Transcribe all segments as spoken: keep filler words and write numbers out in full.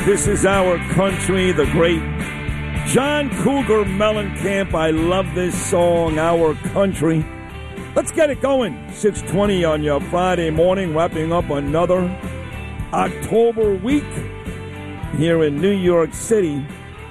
This is Our Country, the great John Cougar Mellencamp. I love this song, Our Country. Let's get it going. six twenty on your Friday morning, wrapping up another October week here in New York City.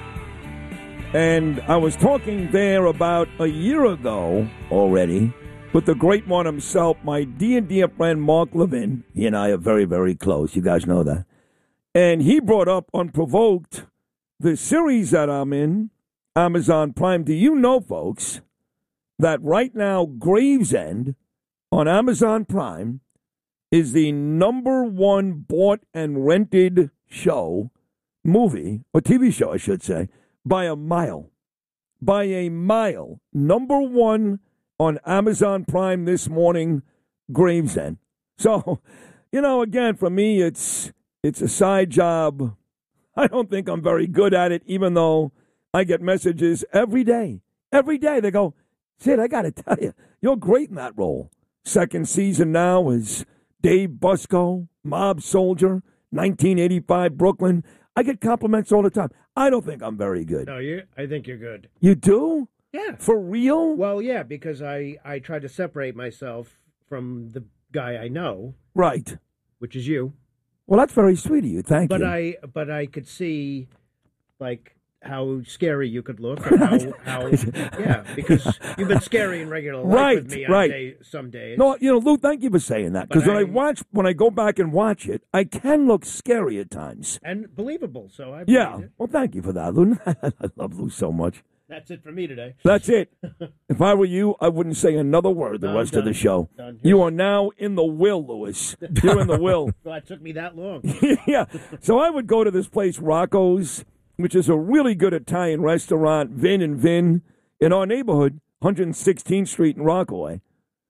And I was talking there about a year ago already with the great one himself, my dear, dear friend Mark Levin. He and I are very, very close. You guys know that. And he brought up, unprovoked, the series that I'm in, Amazon Prime. Do you know, folks, that right now Gravesend on Amazon Prime is the number one bought and rented show, movie, or T V show, I should say, by a mile. By a mile. Number one on Amazon Prime this morning, Gravesend. So, you know, again, for me, it's it's a side job. I don't think I'm very good at it, even though I get messages every day. Every day they go, Sid, I got to tell you, you're great in that role. Second season now is Dave Busco, Mob Soldier, nineteen eighty-five Brooklyn. I get compliments all the time. I don't think I'm very good. No, you. I think you're good. You do? Yeah. For real? Well, yeah, because I, I try to separate myself from the guy I know. Right. Which is you. Well, that's very sweet of you. Thank but you. But I but I could see, like, how scary you could look. And how, how yeah, because you've been scary in regular life right, with me on right. day, some days. No, you know, Lou, thank you for saying that. Because when I, I watch, when I go back and watch it, I can look scary at times. And believable, so I Yeah. it. Well, thank you for that, Lou. I love Lou so much. That's it for me today. That's it. If I were you, I wouldn't say another word the no, rest done. of the show. Done. You are now in the will, Lewis. You're in the will. Well, it took me that long. Yeah. So I would go to this place, Rocco's, which is a really good Italian restaurant, Vin and Vin, in our neighborhood, one hundred sixteenth Street in Rockaway.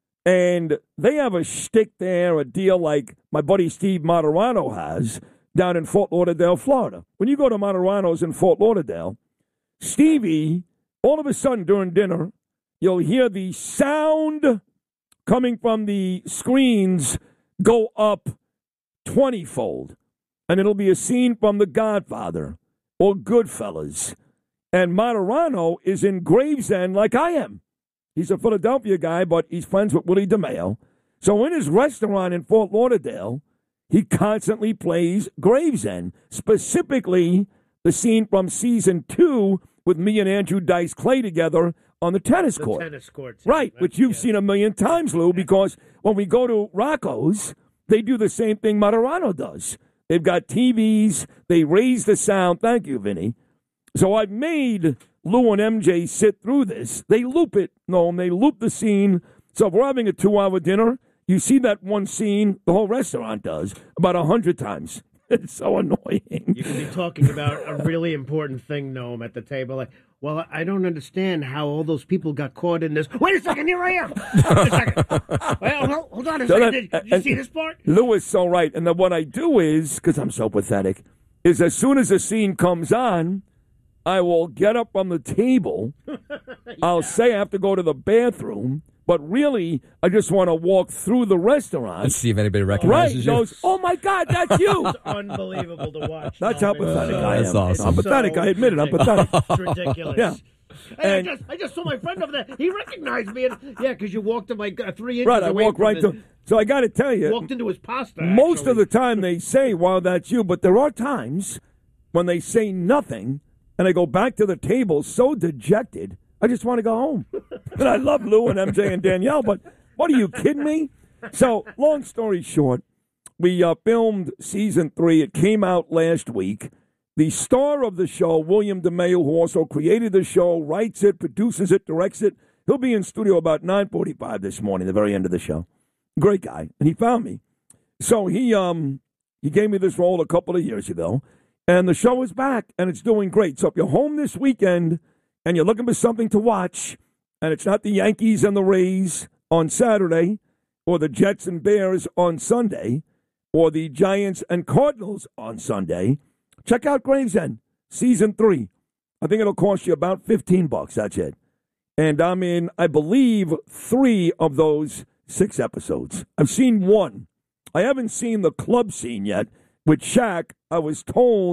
And they have a shtick there, a deal like my buddy Steve Moderano has down in Fort Lauderdale, Florida. When you go to Moderano's in Fort Lauderdale, Stevie, all of a sudden during dinner, you'll hear the sound coming from the screens go up twenty-fold. And it'll be a scene from The Godfather or Goodfellas. And Moderano is in Gravesend like I am. He's a Philadelphia guy, but he's friends with Willie DeMeo. So in his restaurant in Fort Lauderdale, he constantly plays Gravesend, specifically the scene from season two with me and Andrew Dice Clay together on the tennis the court. tennis court. Right, which you've yes. seen a million times, Lou, because when we go to Rocco's, they do the same thing Moderano does. They've got T Vs. They raise the sound. Thank you, Vinny. So I've made Lou and M J sit through this. They loop it, no, and they loop the scene. So if we're having a two-hour dinner, you see that one scene, the whole restaurant does, about a hundred times. It's so annoying. You can be talking about a really important thing, Noam, at the table. Like, well, I don't understand how all those people got caught in this. Wait a second, here I am. Wait a second. Well, hold on a second. Did, did you see this part? Lou is so right. And then what I do is, because I'm so pathetic, is as soon as the scene comes on, I will get up on the table. yeah. I'll say I have to go to the bathroom. But really, I just want to walk through the restaurant. And see if anybody recognizes right, you. Goes, oh, my God, that's you. It's unbelievable to watch. That's no, how pathetic so, I am. That's awesome. I'm pathetic. So I admit it. I'm pathetic. It's ridiculous. Yeah. Hey, And- I, just, I just saw my friend over there. He recognized me. And, yeah, because you walked him like uh, three inches Right, I away walk from right his, to. So I got to tell you, walked into his pasta. most actually. of the time they say, wow, that's you. But there are times when they say nothing and I go back to the table so dejected, I just want to go home. And I love Lou and M J and Danielle, but what are you kidding me? So, long story short, we uh, filmed season three. It came out last week. The star of the show, William DeMeo, who also created the show, writes it, produces it, directs it, he'll be in studio about nine forty-five this morning, the very end of the show. Great guy. And he found me. So he um he gave me this role a couple of years ago, and the show is back, and it's doing great. So if you're home this weekend and you're looking for something to watch, and it's not the Yankees and the Rays on Saturday, or the Jets and Bears on Sunday, or the Giants and Cardinals on Sunday, check out Gravesend, season three. I think it'll cost you about fifteen bucks. That's it. And I'm in, I believe, three of those six episodes. I've seen one. I haven't seen the club scene yet with Shaq. I was told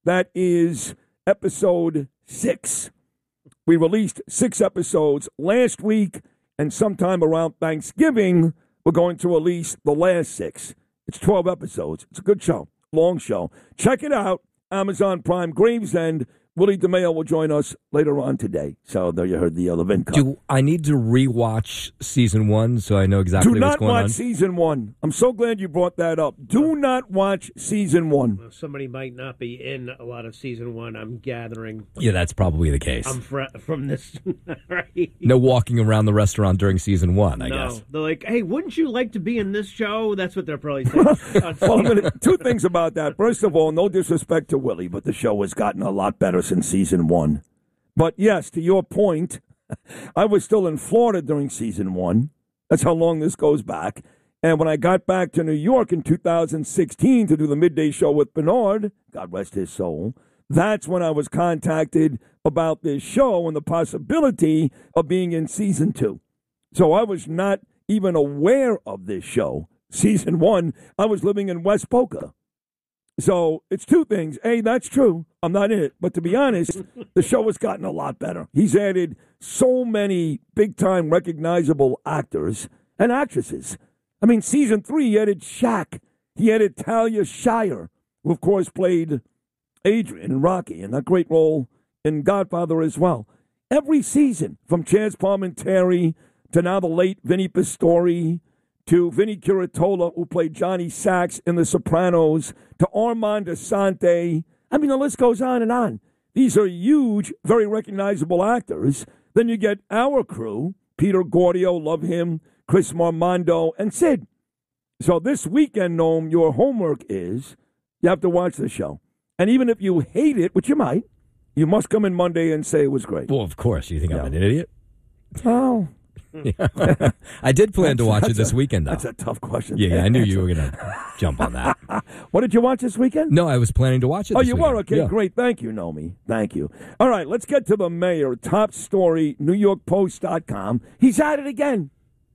That is episode six. We released six episodes last week, and sometime around Thanksgiving, we're going to release the last six. It's twelve episodes. It's a good show, long show. Check it out, Amazon Prime, Gravesend. Willie DeMeo will join us later on today. So there you heard the uh, Levin cut. Do I need to rewatch season one so I know exactly Do what's going on? Do not watch season one. I'm so glad you brought that up. Do not watch season one. Well, somebody might not be in a lot of season one, I'm gathering. Yeah, that's probably the case. I'm fr- from this, right? No walking around the restaurant during season one, I no. guess. They're like, hey, wouldn't you like to be in this show? That's what they're probably saying. Well, I'm gonna, two things about that. First of all, no disrespect to Willie, but the show has gotten a lot better since season one. But yes, to your point, I was still in Florida during season one. That's how long this goes back. And when I got back to New York in two thousand sixteen to do the midday show with Bernard, God rest his soul, that's when I was contacted about this show and the possibility of being in season two. So I was not even aware of this show. Season one, I was living in West Boca. So it's two things. A, that's true. I'm not in it. But to be honest, the show has gotten a lot better. He's added so many big-time recognizable actors and actresses. I mean, season three, he added Shaq. He added Talia Shire, who, of course, played Adrian in Rocky, and that great role in Godfather as well. Every season, from Chaz Palminteri to now the late Vinny Pastore, to Vinny Curatola, who played Johnny Sachs in The Sopranos, to Armand Assante. I mean, the list goes on and on. These are huge, very recognizable actors. Then you get our crew, Peter Gordio, love him, Chris Marmondo, and Sid. So this weekend, Noam, your homework is you have to watch the show. And even if you hate it, which you might, you must come in Monday and say it was great. Well, of course. You think yeah. I'm an idiot? Oh. Yeah. I did plan that's, to watch it this a, weekend, though. That's a tough question. Yeah, yeah I knew you were going to jump on that. What did you watch this weekend? No, I was planning to watch it Oh, this you weekend. were? Okay, yeah. great. Thank you, Nomi. Thank you. All right, let's get to the mayor. Top story, New York Post dot com. He's at it again.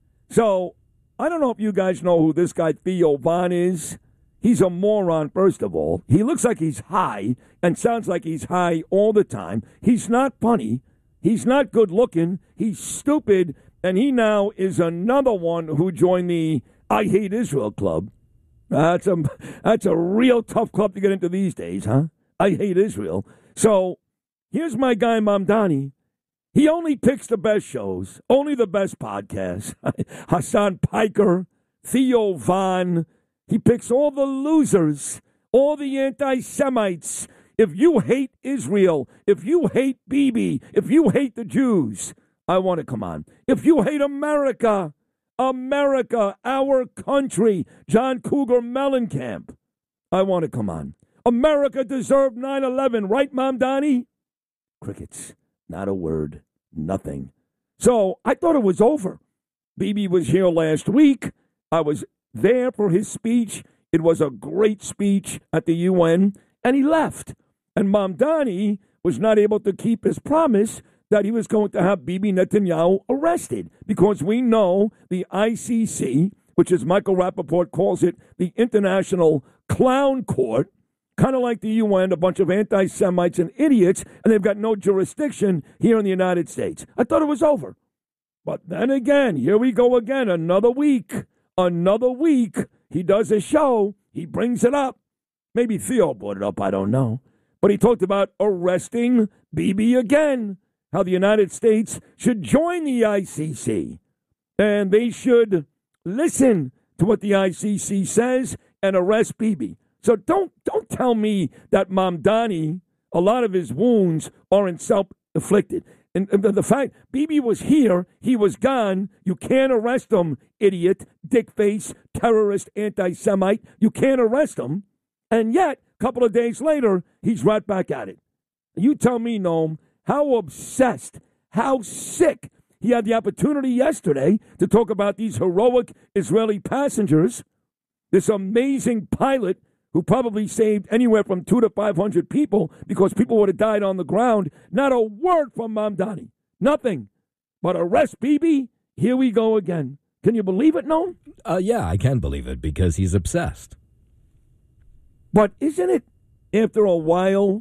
So, I don't know if you guys know who this guy Theo Von is. He's a moron, first of all. He looks like he's high and sounds like he's high all the time. He's not funny. He's not good looking. He's stupid. And he now is another one who joined the I Hate Israel Club. That's a, that's a real tough club to get into these days, huh? I Hate Israel. So here's my guy, Mamdani. He only picks the best shows, only the best podcasts. Hassan Piker, Theo Von. He picks all the losers, all the anti-Semites. If you hate Israel, if you hate Bibi, if you hate the Jews, I want to come on. If you hate America, America, our country, John Cougar Mellencamp, I want to come on. America deserved nine eleven, right, Mamdani? Crickets. Not a word. Nothing. So I thought it was over. Bibi was here last week. I was there for his speech. It was a great speech at the U N, and he left. And Mamdani was not able to keep his promise that he was going to have Bibi Netanyahu arrested, because we know the I C C, which as Michael Rappaport calls it, the International Clown Court, kind of like the U N, a bunch of anti-Semites and idiots, and they've got no jurisdiction here in the United States. I thought it was over. But then again, here we go again, another week. Another week, he does a show, he brings it up. Maybe Theo brought it up, I don't know. But he talked about arresting Bibi again, how the United States should join the I C C. And they should listen to what the I C C says and arrest Bibi. So don't don't tell me that Mamdani, a lot of his wounds aren't self-inflicted. And, and the fact, Bibi was here, he was gone. You can't arrest him, idiot, dickface, terrorist, anti-Semite. You can't arrest him. And yet, a couple of days later, he's right back at it. You tell me, Noam, how obsessed, how sick. He had the opportunity yesterday to talk about these heroic Israeli passengers, this amazing pilot who probably saved anywhere from two to five hundred people because people would have died on the ground. Not a word from Mamdani. Nothing. But arrest Bibi, here we go again. Can you believe it, Noam? Uh, yeah, I can believe it because he's obsessed. But isn't it after a while,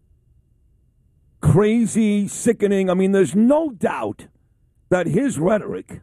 crazy, sickening. I mean, there's no doubt that his rhetoric,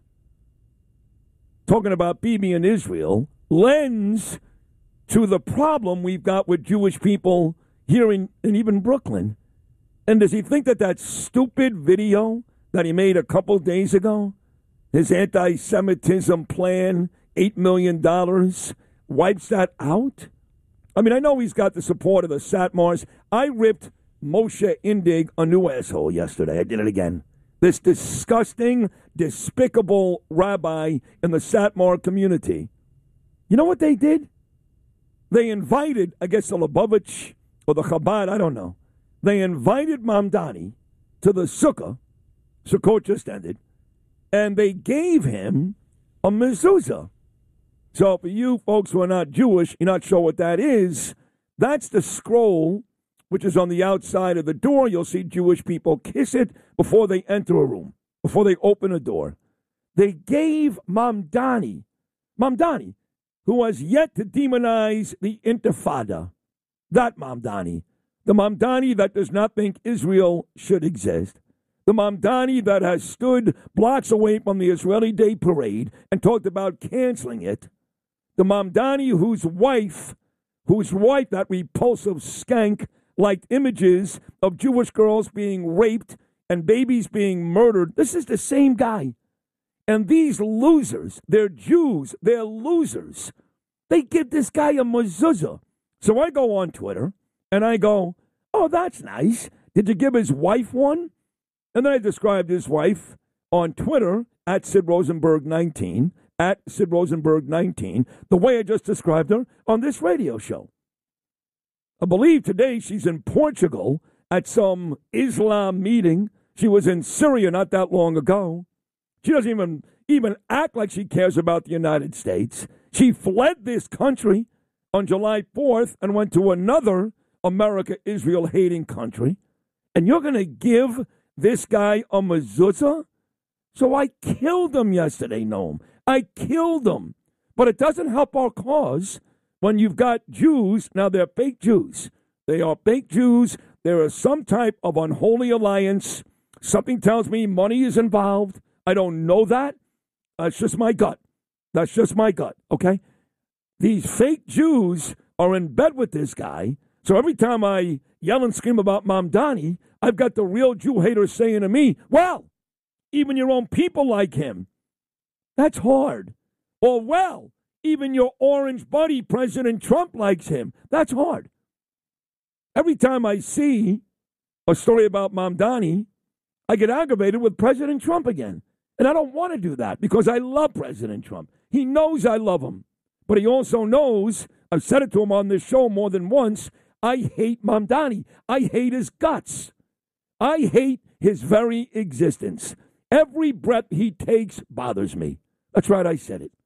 talking about Bibi and Israel, lends to the problem we've got with Jewish people here in, in even Brooklyn. And does he think that that stupid video that he made a couple days ago, his anti-Semitism plan, eight million dollars, wipes that out? I mean, I know he's got the support of the Satmars. I ripped Moshe Indig a new asshole yesterday. I did it again. This disgusting, despicable rabbi in the Satmar community. You know what they did? They invited, I guess, the Lubavitch or the Chabad, I don't know. They invited Mamdani to the Sukkah. Sukkot just ended. And they gave him a mezuzah. So for you folks who are not Jewish, you're not sure what that is, that's the scroll which is on the outside of the door. You'll see Jewish people kiss it before they enter a room, before they open a door. They gave Mamdani, Mamdani, who has yet to demonize the Intifada, that Mamdani, the Mamdani that does not think Israel should exist, the Mamdani that has stood blocks away from the Israeli Day Parade and talked about canceling it, the Mamdani whose wife, whose wife, that repulsive skank, liked images of Jewish girls being raped and babies being murdered. This is the same guy. And these losers, they're Jews, they're losers. They give this guy a mezuzah. So I go on Twitter and I go, oh, that's nice. Did you give his wife one? And then I described his wife on Twitter at Sid Rosenberg nineteen, at Sid Rosenberg nineteen, the way I just described her on this radio show. I believe today she's in Portugal at some Islam meeting. She was in Syria not that long ago. She doesn't even, even act like she cares about the United States. She fled this country on July fourth and went to another America-Israel-hating country. And you're going to give this guy a mezuzah? So I killed him yesterday, Noam. I killed him. But it doesn't help our cause when you've got Jews. Now, they're fake Jews. They are fake Jews. There is some type of unholy alliance. Something tells me money is involved. I don't know that. That's just my gut. That's just my gut, okay? These fake Jews are in bed with this guy. So every time I yell and scream about Mamdani, I've got the real Jew haters saying to me, well, even your own people like him. That's hard. Or, well, even your orange buddy, President Trump, likes him. That's hard. Every time I see a story about Mamdani, I get aggravated with President Trump again. And I don't want to do that because I love President Trump. He knows I love him. But he also knows, I've said it to him on this show more than once, I hate Mamdani. I hate his guts. I hate his very existence. Every breath he takes bothers me. That's right, I said it.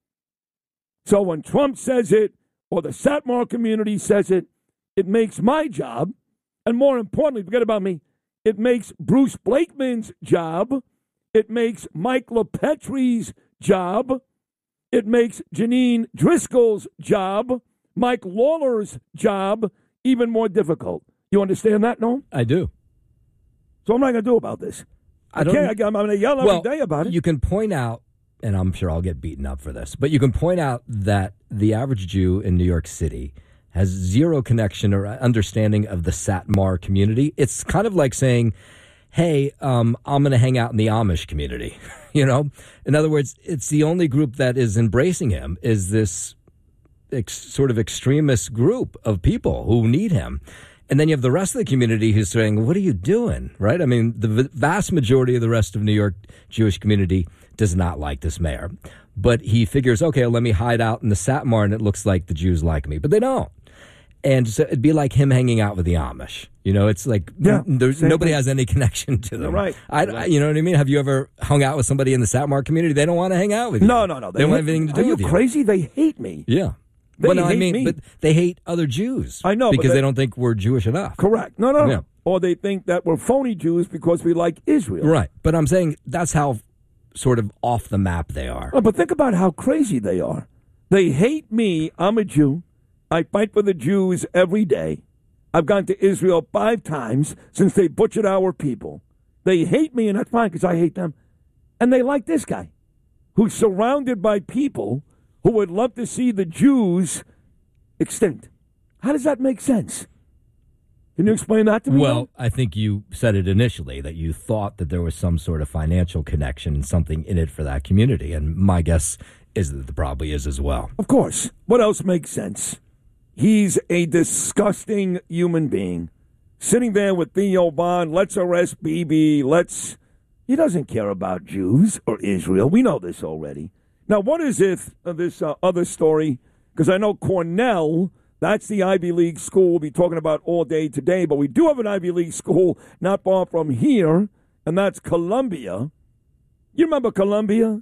So when Trump says it, or the Satmar community says it, it makes my job, and more importantly, forget about me, it makes Bruce Blakeman's job, it makes Mike LaPetrie's job, it makes Janine Driscoll's job, Mike Lawler's job even more difficult. You understand that, no? I do. So what am I going to do about this? I, I don't. Can't, I'm going to yell every well, day about it. You can point out, and I'm sure I'll get beaten up for this, but you can point out that the average Jew in New York City has zero connection or understanding of the Satmar community. It's kind of like saying, hey, um, I'm going to hang out in the Amish community. You know, in other words, it's the only group that is embracing him is this ex- sort of extremist group of people who need him. And then you have the rest of the community who's saying, what are you doing? Right? I mean, the v- vast majority of the rest of New York Jewish community does not like this mayor. But he figures, okay, let me hide out in the Satmar and it looks like the Jews like me. But they don't. And so it'd be like him hanging out with the Amish. You know, it's like yeah, there's nobody thing. has any connection to them. Right. I, I, you know what I mean? Have you ever hung out with somebody in the Satmar community? They don't want to hang out with you. No, no, no. They, they don't have anything to do with you. with you. Are you crazy? They hate me. Yeah. They well, no, hate I mean, me. But they hate other Jews. I know. Because they, they don't think we're Jewish enough. Correct. No, no, no. Yeah. Or they think that we're phony Jews because we like Israel. Right. But I'm saying that's how sort of off the map they are. Oh, but think about how crazy they are. They hate me. I'm a Jew. I fight for the Jews every day. I've gone to Israel five times since they butchered our people. They hate me, and that's fine because I hate them. And they like this guy, who's surrounded by people who would love to see the Jews extinct. How does that make sense? Can you explain that to me? Well, I think you said it initially, that you thought that there was some sort of financial connection and something in it for that community. And my guess is that there probably is as well. Of course. What else makes sense? He's a disgusting human being. Sitting there with Theo Von, let's arrest Bibi, let's... He doesn't care about Jews or Israel. We know this already. Now, what is it, uh, this uh, other story? Because I know Cornell... That's the Ivy League school we'll be talking about all day today. But we do have an Ivy League school not far from here, and that's Columbia. You remember Columbia?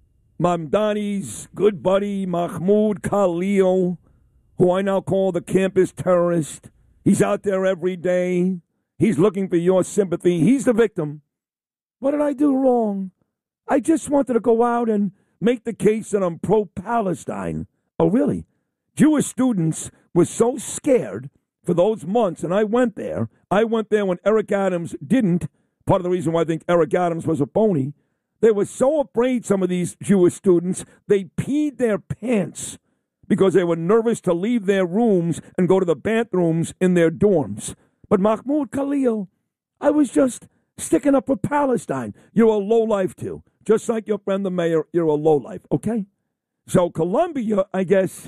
Mamdani's good buddy, Mahmoud Khalil, who I now call the campus terrorist. He's out there every day. He's looking for your sympathy. He's the victim. What did I do wrong? I just wanted to go out and make the case that I'm pro-Palestine. Oh, really? Jewish students were so scared for those months, and I went there. I went there when Eric Adams didn't. Part of the reason why I think Eric Adams was a phony. They were so afraid, some of these Jewish students, they peed their pants because they were nervous to leave their rooms and go to the bathrooms in their dorms. But Mahmoud Khalil, I was just sticking up for Palestine. You're a lowlife, too. Just like your friend the mayor, you're a lowlife, okay? So Columbia, I guess,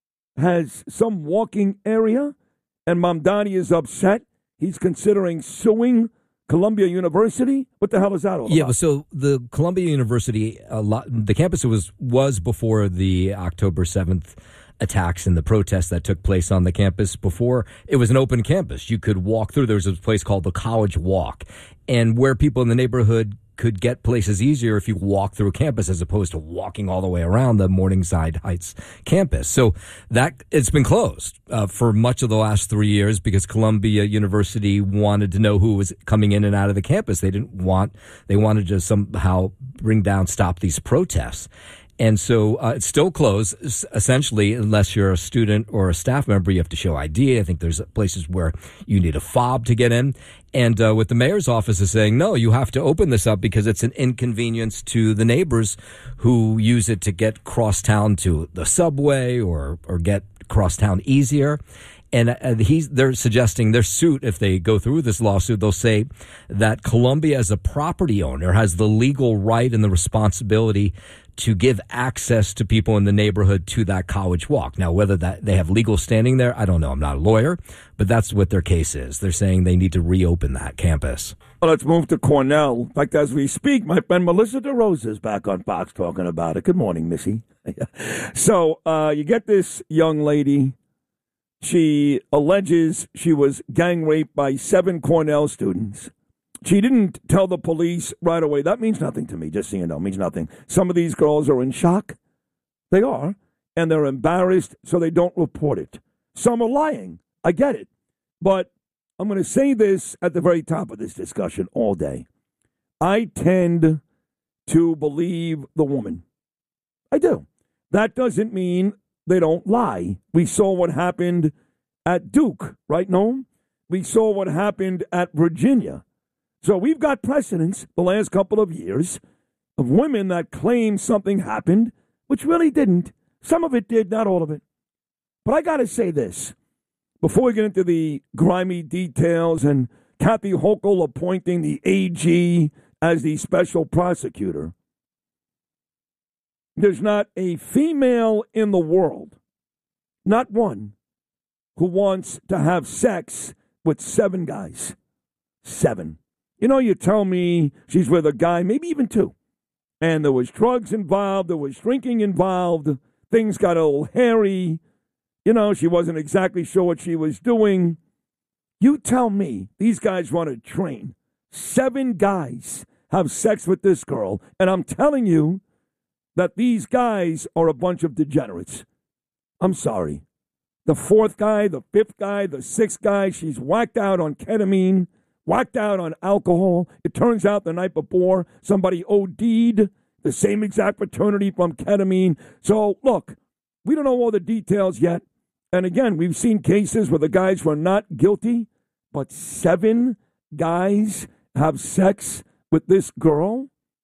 has some walking area, and Mamdani is upset. He's considering suing Columbia University. What the hell is that all about? Yeah, so the Columbia University, a lot, the campus was was before the October seventh attacks and the protests that took place on the campus. Before, it was an open campus. You could walk through. There was a place called the College Walk, and where people in the neighborhood could get places easier if you walk through campus as opposed to walking all the way around the Morningside Heights campus. So that it's been closed uh, for much of the last three years because Columbia University wanted to know who was coming in and out of the campus. They didn't want, they wanted to somehow bring down, stop these protests. And so uh, it's still closed, essentially, unless you're a student or a staff member. You have to show I D. I think there's places where you need a fob to get in. And uh, what the mayor's office is saying, no, you have to open this up because it's an inconvenience to the neighbors who use it to get crosstown to the subway or, or get crosstown easier. And uh, he's, they're suggesting their suit, if they go through this lawsuit, they'll say that Columbia as a property owner has the legal right and the responsibility to give access to people in the neighborhood to that College Walk. Now, whether that they have legal standing there, I don't know. I'm not a lawyer, but that's what their case is. They're saying they need to reopen that campus. Well, let's move to Cornell. In fact, as we speak, my friend Melissa DeRosa is back on Fox talking about it. Good morning, Missy. So uh, you get this young lady. She alleges she was gang raped by seven Cornell students. She didn't tell the police right away. That means nothing to me, just so you know. It means nothing. Some of these girls are in shock. They are. And they're embarrassed, so they don't report it. Some are lying. I get it. But I'm going to say this at the very top of this discussion all day. I tend to believe the woman. I do. That doesn't mean they don't lie. We saw what happened at Duke, right, Noam? We saw what happened at Virginia. So we've got precedents the last couple of years of women that claim something happened, which really didn't. Some of it did, not all of it. But I got to say this, before we get into the grimy details and Kathy Hochul appointing the A G as the special prosecutor, there's not a female in the world, not one, who wants to have sex with seven guys. Seven. You know, you tell me she's with a guy, maybe even two, and there was drugs involved, there was drinking involved, things got a little hairy, you know, she wasn't exactly sure what she was doing. You tell me these guys run a train. Seven guys have sex with this girl, and I'm telling you that these guys are a bunch of degenerates. I'm sorry. The fourth guy, the fifth guy, the sixth guy, she's whacked out on ketamine, whacked out on alcohol. It turns out the night before, somebody OD'd, the same exact fraternity from ketamine. So, look, we don't know all the details yet. And again, we've seen cases where the guys were not guilty, but seven guys have sex with this girl.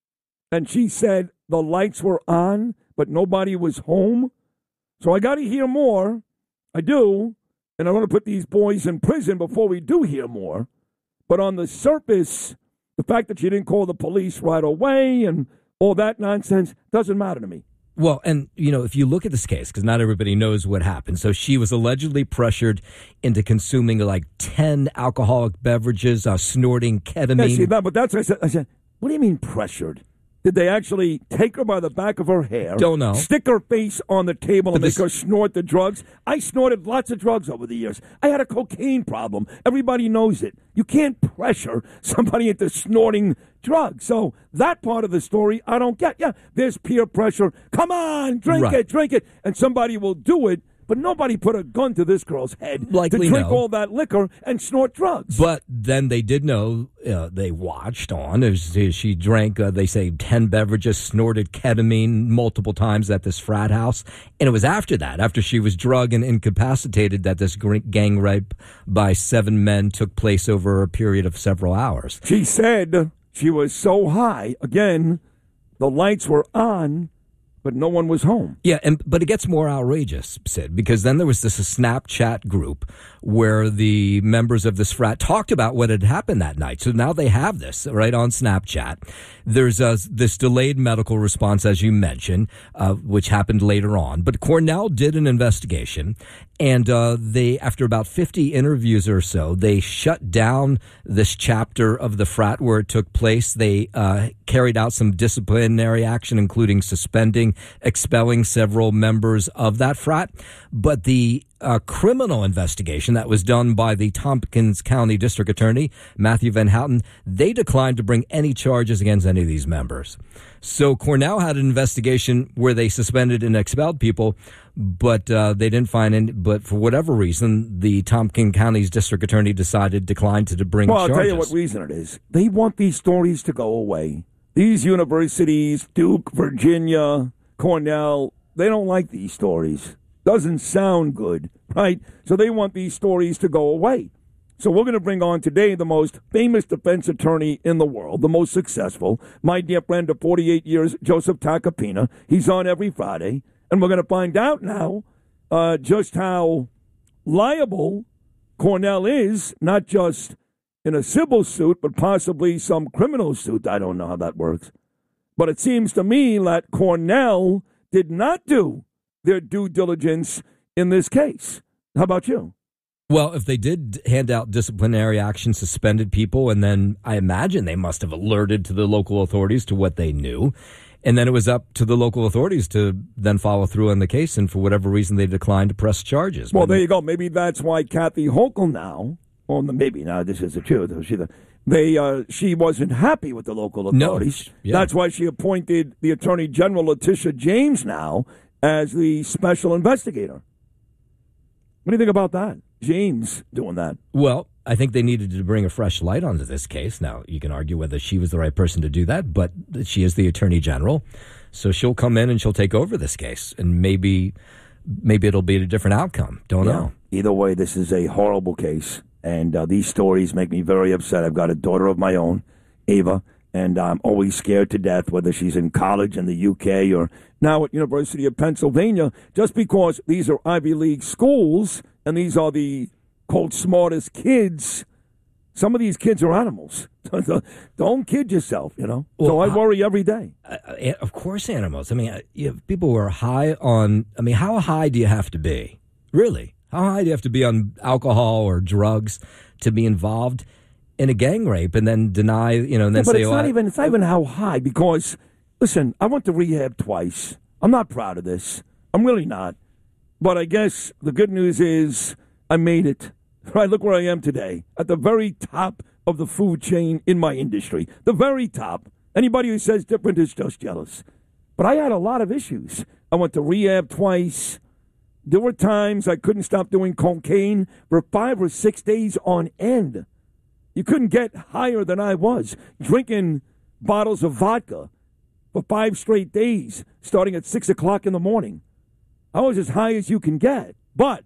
And she said the lights were on, but nobody was home. So I got to hear more. I do. And I want to put these boys in prison before we do hear more. But on the surface, the fact that she didn't call the police right away and all that nonsense doesn't matter to me. Well, and, you know, if you look at this case, because not everybody knows what happened. So she was allegedly pressured into consuming like ten alcoholic beverages, uh, snorting ketamine. Yeah, see, that, but that's what I said. I said, what do you mean pressured? Did they actually take her by the back of her hair? Don't know. Stick her face on the table and But make this- her snort the drugs? I snorted lots of drugs over the years. I had a cocaine problem. Everybody knows it. You can't pressure somebody into snorting drugs. So that part of the story, I don't get. Yeah, there's peer pressure. Come on, drink Right. it, drink it. And somebody will do it. But nobody put a gun to this girl's head Likely to drink no. all that liquor and snort drugs. But then they did know, uh, they watched on as she drank, uh, they say, ten beverages, snorted ketamine multiple times at this frat house. And it was after that, after she was drugged and incapacitated, that this gr- gang rape by seven men took place over a period of several hours. She said she was so high. Again, the lights were on, but no one was home. Yeah, and but it gets more outrageous, Sid, because then there was this Snapchat group where the members of this frat talked about what had happened that night. So now they have this right on Snapchat. There's uh, this delayed medical response, as you mentioned, uh, which happened later on. But Cornell did an investigation, and uh, they, after about fifty interviews or so, they shut down this chapter of the frat where it took place. They uh, carried out some disciplinary action, including suspending, expelling several members of that frat. But the uh, criminal investigation that was done by the Tompkins County District Attorney, Matthew Van Houten, they declined to bring any charges against any of these members. So Cornell had an investigation where they suspended and expelled people, but uh, they didn't find any. But for whatever reason, the Tompkins County's District Attorney decided declined to bring well, charges. I'll tell you what reason it is. They want these stories to go away. These universities, Duke, Virginia, Cornell, they don't like these stories. Doesn't sound good, right? So they want these stories to go away. So we're going to bring on today the most famous defense attorney in the world, the most successful, my dear friend of forty-eight years, Joseph Tacopina. He's on every Friday, and we're going to find out now uh, just how liable Cornell is, not just in a civil suit, but possibly some criminal suit. I don't know how that works. But it seems to me that Cornell did not do their due diligence in this case. How about you? Well, if they did hand out disciplinary action, suspended people, and then I imagine they must have alerted to the local authorities to what they knew. And then it was up to the local authorities to then follow through on the case. And for whatever reason, they declined to press charges. Well, But there you go. Maybe that's why Kathy Hochul now, well, maybe now this is the truth. She, they, uh, she wasn't happy with the local authorities. No, yeah. That's why she appointed the Attorney General, Letitia James, now as the special investigator. What do you think about that? James doing that. Well, I think they needed to bring a fresh light onto this case. Now, you can argue whether she was the right person to do that, but she is the Attorney General. So she'll come in and she'll take over this case. And maybe maybe it'll be a different outcome. Don't Yeah. know. Either way, this is a horrible case. And uh, these stories make me very upset. I've got a daughter of my own, Ava, and I'm always scared to death whether she's in college in the U K or now at University of Pennsylvania, just because these are Ivy League schools and these are the, quote, smartest kids. Some of these kids are animals. Don't kid yourself, you know. Well, so I worry every day. Uh, of course, animals. I mean, uh, you have people who are high on, I mean, how high do you have to be? Really? How high do you have to be on alcohol or drugs to be involved in a gang rape and then deny, you know, and then Yeah, but say, it's oh, not I- even it's not even how high, because listen, I went to rehab twice. I'm not proud of this. I'm really not. But I guess the good news is I made it. Right, look where I am today, at the very top of the food chain in my industry. The very top. Anybody who says different is just jealous. But I had a lot of issues. I went to rehab twice. There were times I couldn't stop doing cocaine for five or six days on end. You couldn't get higher than I was, drinking bottles of vodka for five straight days, starting at six o'clock in the morning. I was as high as you can get. But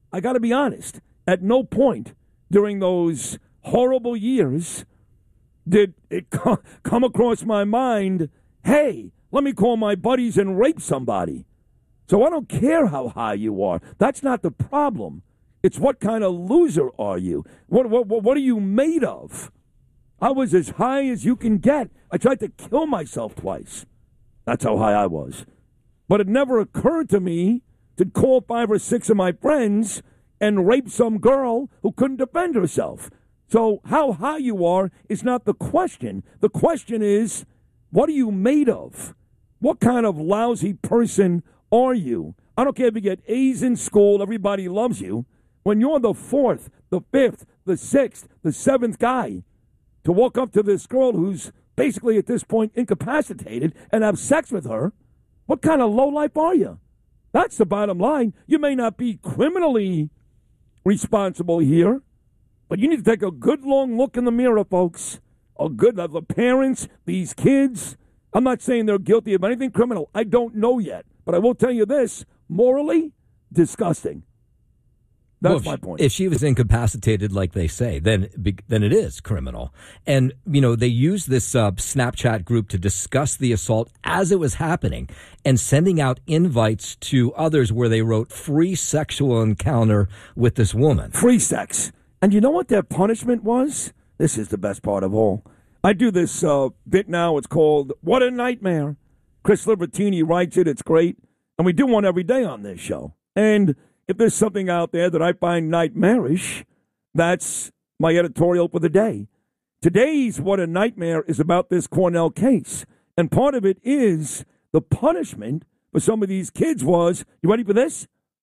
I got to be honest, at no point during those horrible years did it co- come across my mind, hey, let me call my buddies and rape somebody. So I don't care how high you are. That's not the problem. It's what kind of loser are you? What, what, what are you made of? I was as high as you can get. I tried to kill myself twice. That's how high I was. But it never occurred to me to call five or six of my friends and rape some girl who couldn't defend herself. So how high you are is not the question. The question is, what are you made of? What kind of lousy person are you? I don't care if you get A's in school, everybody loves you. When you're the fourth, the fifth, the sixth, the seventh guy to walk up to this girl who's basically at this point incapacitated and have sex with her, what kind of lowlife are you? That's the bottom line. You may not be criminally responsible here, but you need to take a good long look in the mirror, folks. A good, the parents, these kids. I'm not saying they're guilty of anything criminal. I don't know yet. But I will tell you this, morally, disgusting. That's well, my point. If she was incapacitated, like they say, then then it is criminal. And, you know, they use this uh, Snapchat group to discuss the assault as it was happening and sending out invites to others where they wrote free sexual encounter with this woman. Free sex. And you know what their punishment was? This is the best part of all. I do this uh, bit now. It's called What a Nightmare. Chris Libertini writes it. It's great. And we do one every day on this show. And if there's something out there that I find nightmarish, that's my editorial for the day. Today's What a Nightmare is about this Cornell case. And part of it is the punishment for some of these kids was, you ready for this?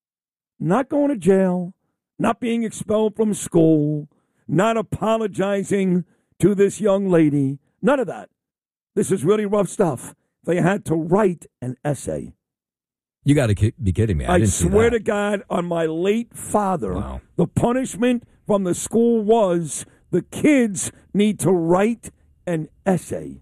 Not going to jail, not being expelled from school, not apologizing to this young lady. None of that. This is really rough stuff. They had to write an essay. You got to be kidding me. I, I didn't see swear that. to God, on my late father, wow. The punishment from the school was the kids need to write an essay.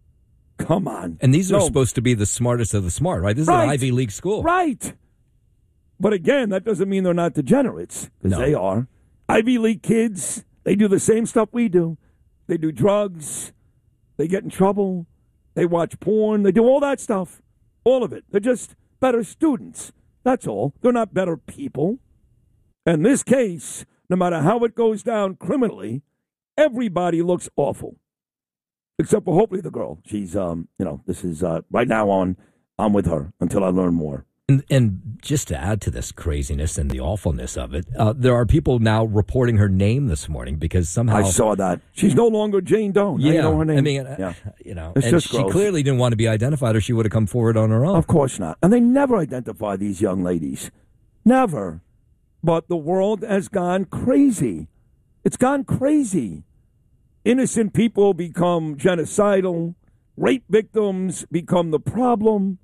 Come on. And these are no. supposed to be the smartest of the smart, right? This is right. an Ivy League school. Right. But again, that doesn't mean they're not degenerates, because no. they are. Ivy League kids, they do the same stuff we do. They do drugs. They get in trouble. They watch porn. They do all that stuff. All of it. They're just better students. That's all. They're not better people. In this case, no matter how it goes down criminally, everybody looks awful. Except for hopefully the girl. She's, um, you know, this is, uh, right now on, I'm with her until I learn more. And, and just to add to this craziness and the awfulness of it, uh, there are people now reporting her name this morning because somehow... I saw that. She's no longer Jane Doe. Yeah, I know her name. I mean, yeah. you know, it's and just she gross. clearly didn't want to be identified or she would have come forward on her own. Of course not. And they never identify these young ladies. Never. But the world has gone crazy. It's gone crazy. Innocent people become genocidal. Rape victims become the problem.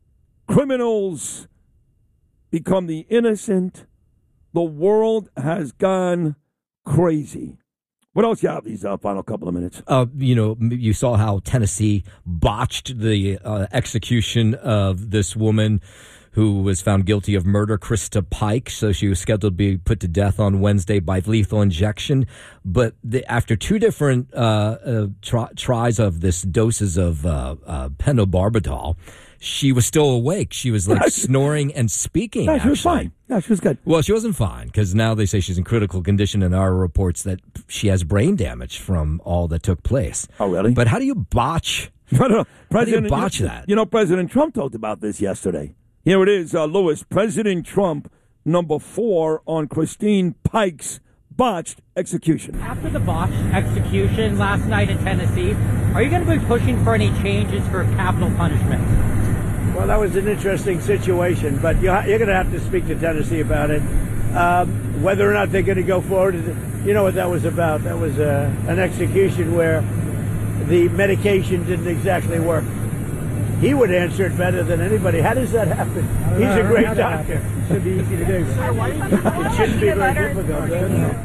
Criminals become the innocent. The world has gone crazy. What else you have these uh, final couple of minutes? Uh, you know, you saw how Tennessee botched the uh, execution of this woman who was found guilty of murder, Krista Pike. So she was scheduled to be put to death on Wednesday by lethal injection. But the, after two different uh, uh, try, tries of this doses of uh, uh, pentobarbital, she was still awake. She was like snoring and speaking. Yeah, she was actually. fine. Yeah, she was good. Well, she wasn't fine because now they say she's in critical condition, and our reports that she has brain damage from all that took place. Oh, really? But how do you botch? No, no, no. How do you President, botch you, that? You know, President Trump talked about this yesterday. Here it is, uh, Lewis. President Trump, number four on Christine Pike's botched execution. After the botched execution last night in Tennessee, are you going to be pushing for any changes for capital punishment? Well, that was an interesting situation, but you're, you're going to have to speak to Tennessee about it. Um, whether or not they're going to go forward, you know what that was about. That was uh, an execution where the medication didn't exactly work. He would answer it better than anybody. How does that happen? He's a great doctor. It should be easy to do. It shouldn't be very difficult.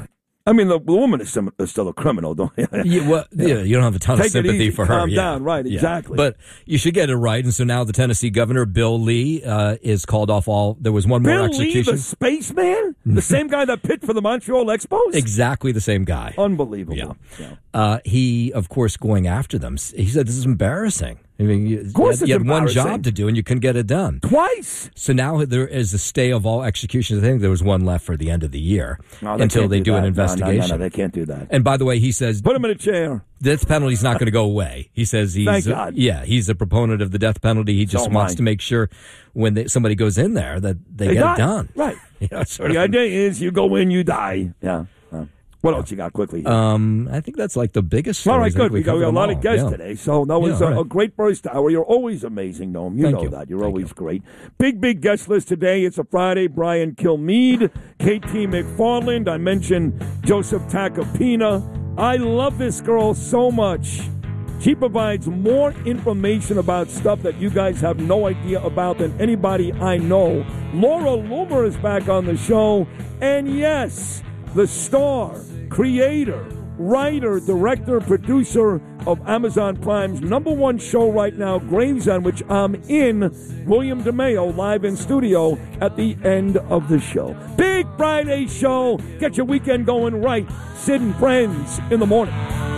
I mean, the, the woman is, sim- is still a criminal, don't you? Yeah, well, yeah. yeah, you don't have a ton Take of sympathy it easy, for her. calm yeah. down, right, Yeah. exactly. But you should get it right. And so now the Tennessee governor, Bill Lee, uh, is called off all. There was one Bill more Lee, execution. the spaceman? The same guy that pitched for the Montreal Expos? Exactly the same guy. Unbelievable. Yeah. Yeah. Uh, he, of course, going after them. He said, this is embarrassing. I mean, you, Of course you had, it's you had one embarrassing. job to do and you couldn't get it done. Twice. So now there is a stay of all executions. I think there was one left for the end of the year No, they until can't they do, that. an No, investigation. No, no, no, they can't do that. And by the way, he says Put him in a chair. death penalty is not going to go away. He says he's Thank uh, God. yeah, he's a proponent of the death penalty. He just So wants am I. to make sure when they, somebody goes in there that they, They get die. it done. Right. You know, sort The of. idea is you go in, you die. Yeah. Uh, what else you got quickly? here? Um, I think that's like the biggest. All stories. right, I good. think We got, we covered got a them lot all. of guests Yeah. today, so that was Yeah, a, right. a great first hour. You're always amazing, Noam. You Thank know you. that. You're Thank always you. great. Big, big guest list today. It's a Friday. Brian Kilmeade, K T McFarland. I mentioned Joseph Tacopina. I love this girl so much. She provides more information about stuff that you guys have no idea about than anybody I know. Laura Loomer is back on the show. And yes, the star, creator, writer, director, producer of Amazon Prime's number one show right now, Gravesend, which I'm in, William DeMeo, live in studio at the end of the show. Big Friday show. Get your weekend going right. Sid and Friends in the morning.